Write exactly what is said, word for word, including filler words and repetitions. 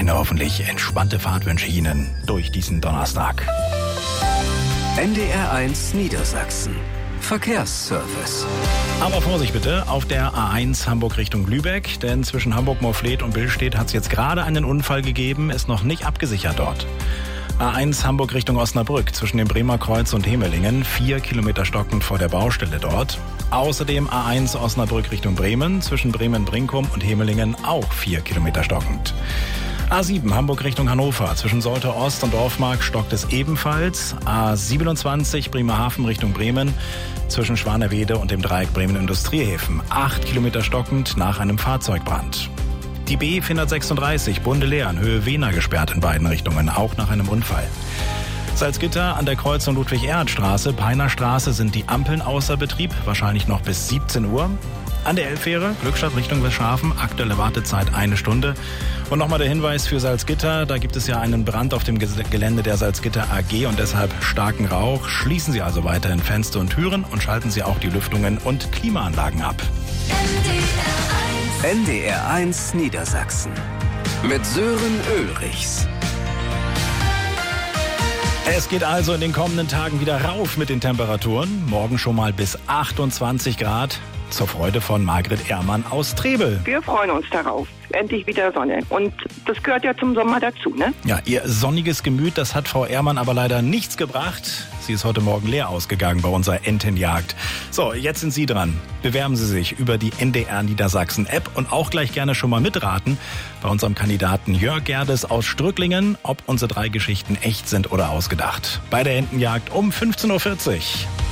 eine hoffentlich entspannte Fahrt wünsche ich Ihnen durch diesen Donnerstag. N D R eins Niedersachsen. Verkehrsservice. Aber Vorsicht bitte auf der A eins Hamburg Richtung Lübeck, denn zwischen Hamburg-Morfleet und Billstedt hat es jetzt gerade einen Unfall gegeben, ist noch nicht abgesichert dort. A eins Hamburg Richtung Osnabrück zwischen dem Bremer Kreuz und Hemelingen, vier Kilometer stockend vor der Baustelle dort. Außerdem A eins Osnabrück Richtung Bremen zwischen Bremen-Brinkum und Hemelingen auch vier Kilometer stockend. A sieben Hamburg Richtung Hannover zwischen Soltau Ost und Dorfmark stockt es ebenfalls. A siebenundzwanzig Bremerhaven Richtung Bremen zwischen Schwanerwede und dem Dreieck Bremen Industriehäfen, acht Kilometer stockend nach einem Fahrzeugbrand. Die B vierhundertsechsunddreißig Bundelehren Höhe Wehner gesperrt in beiden Richtungen, auch nach einem Unfall. Salzgitter an der Kreuzung Ludwig-Erhard-Straße, Peiner Straße sind die Ampeln außer Betrieb, wahrscheinlich noch bis siebzehn Uhr. An der Elbfähre, Glückstadt Richtung Westschhafen, aktuelle Wartezeit eine Stunde. Und nochmal der Hinweis für Salzgitter, da gibt es ja einen Brand auf dem Gelände der Salzgitter A G und deshalb starken Rauch. Schließen Sie also weiterhin Fenster und Türen und schalten Sie auch die Lüftungen und Klimaanlagen ab. N D R eins Niedersachsen mit Sören Ulrichs. Es geht also in den kommenden Tagen wieder rauf mit den Temperaturen. Morgen schon mal bis achtundzwanzig Grad. Zur Freude von Margret Ehrmann aus Trebel. Wir freuen uns darauf. Endlich wieder Sonne. Und das gehört ja zum Sommer dazu, ne? Ja, ihr sonniges Gemüt, das hat Frau Ehrmann aber leider nichts gebracht. Sie ist heute Morgen leer ausgegangen bei unserer Entenjagd. So, jetzt sind Sie dran. Bewerben Sie sich über die N D R Niedersachsen App und auch gleich gerne schon mal mitraten bei unserem Kandidaten Jörg Gerdes aus Strücklingen, ob unsere drei Geschichten echt sind oder ausgedacht. Bei der Entenjagd um fünfzehn Uhr vierzig.